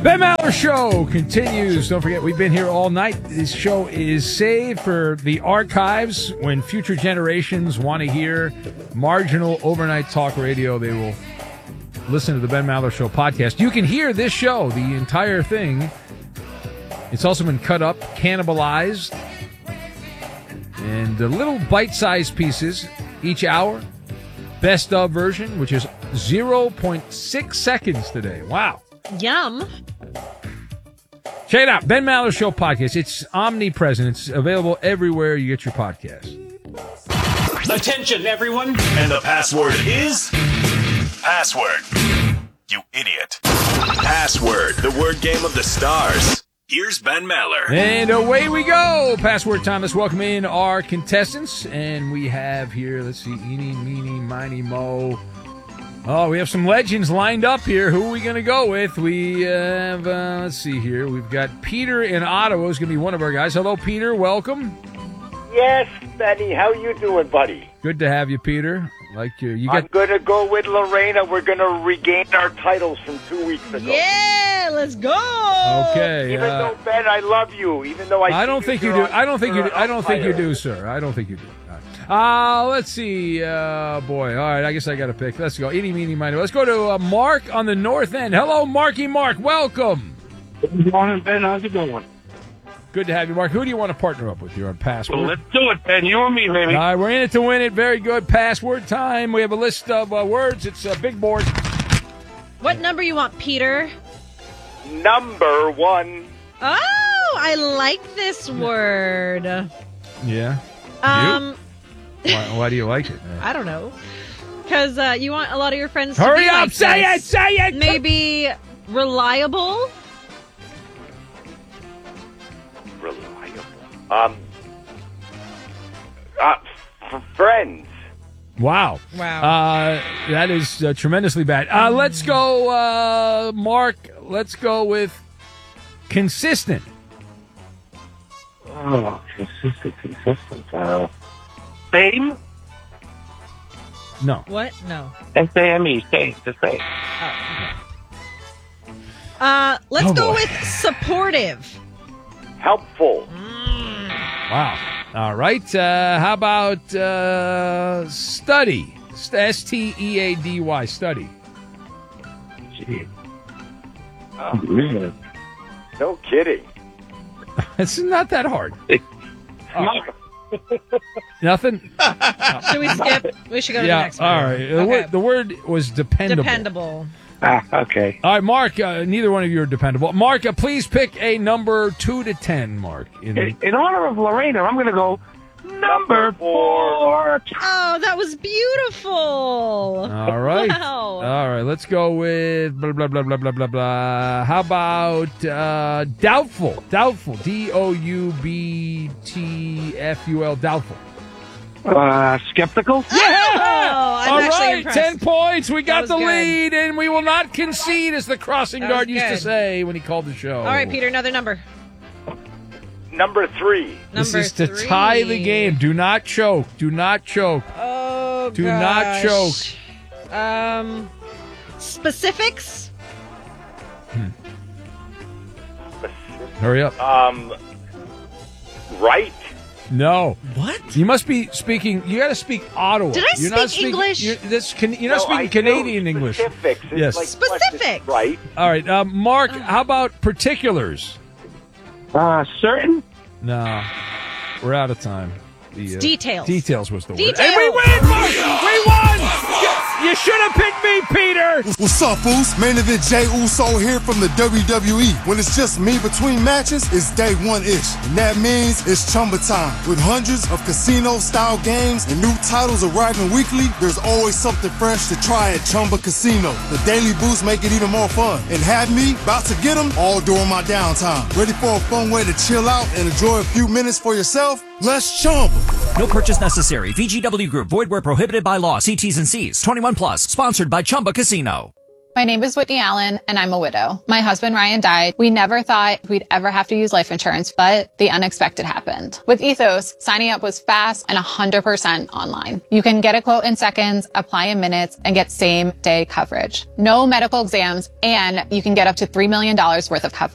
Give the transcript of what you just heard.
Ben Maller Show continues. Don't forget, we've been here all night. This show is saved for the archives. When future generations want to hear marginal overnight talk radio, they will listen to the Ben Maller Show podcast. You can hear this show, the entire thing. It's also been cut up, cannibalized, and little bite-sized pieces each hour. Best of version, which is 0.6 seconds today. Wow. Yum. Check it out. Ben Maller Show podcast. It's omnipresent. It's available everywhere you get your podcast. Attention, everyone. And the password is... Password. You idiot. Password, the word game of the stars. Here's Ben Maller. And away we go. Password time. Let's welcome in our contestants. And we have here, let's see, Eeny, Meeny, Miny, Mo. Oh, we have some legends lined up here. Who are we going to go with? We have, let's see here. We've got Peter in Ottawa is going to be one of our guys. Hello, Peter. Welcome. Yes, Benny. How you doing, buddy? Good to have you, Peter. I'm going to go with Lorena. We're going to regain our titles from 2 weeks ago. Yeah, let's go. Okay. Even though, Ben, I love you. Even though I don't think you do. I don't think you do. I don't think you do, sir. I don't think you do. Let's see. Boy. All right. I guess I got to pick. Let's go. Eeny, meeny, miny. Let's go to Mark on the north end. Hello, Marky Mark. Welcome. Good morning, Ben. How's it going? Good to have you, Mark. Who do you want to partner up with here on Password? Well, let's do it, Ben. You and me, baby. All right. We're in it to win it. Very good. Password time. We have a list of words. It's a big board. What number you want, Peter? Number 1. Oh, I like this word. Yeah. Why do you like it? I don't know. Because you want a lot of your friends to Hurry be up! like Say this. it! Say it! Maybe reliable? Reliable. Friends. Wow. That is tremendously bad. Let's go, Mark. Let's go with consistent. Oh, consistent. Same? No. What? No. S-A-M-E. Same. The same. Let's go boy. with supportive. Helpful. Wow. All right. How about study? S-T-E-A-D-Y. Study. Gee. Oh, man. No kidding. It's not that hard. Nothing? Should we skip? We should go to the next one. All right. Okay. The word was dependable. Dependable. Okay. All right, Mark, neither one of you are dependable. Mark, please pick a number 2 to 10, Mark. In honor of Lorena, I'm going to go number 4. Oh, that was beautiful. All right. Wow. All right, let's go with blah, blah, blah, blah, blah, blah, blah. How about doubtful? Doubtful. D-O-U-B-T-F-U-L. Doubtful. Skeptical? Yeah! Oh, I'm All actually right, impressed. 10 points. We got was the good. lead, and we will not concede, as the crossing That guard was used to good. say when he called the show. All right, Peter, another number. Number 3. This Number is to 3. tie the game. Do not choke. Do not choke. Oh, Do not choke. Specifics? Hurry up. Right. No. What? You must be speaking. You got to speak Ottawa. Did I You're not speak English? You're not I speaking Canadian know English. Specifics. It's Yes. like Specifics. Right. All right, Mark. How about particulars? Certain? No, we're out of time. The, Details. Details was the word. Details. And we win, Mark. We won. You should have picked me, Peter. What's up, Boost? Main event Jay Uso here from the WWE. When it's just me between matches, it's day one-ish. And that means it's Chumba time. With hundreds of casino-style games and new titles arriving weekly, there's always something fresh to try at Chumba Casino. The Daily Boost make it even more fun. And have me about to get them all during my downtime. Ready for a fun way to chill out and enjoy a few minutes for yourself? Let's Chumba. No purchase necessary. VGW Group. Void where prohibited by law. See T's and C's. 21 plus. Sponsored by Chumba Casino. My name is Whitney Allen, and I'm a widow. My husband, Ryan, died. We never thought we'd ever have to use life insurance, but the unexpected happened. With Ethos, signing up was fast and 100% online. You can get a quote in seconds, apply in minutes, and get same-day coverage. No medical exams, and you can get up to $3 million worth of coverage.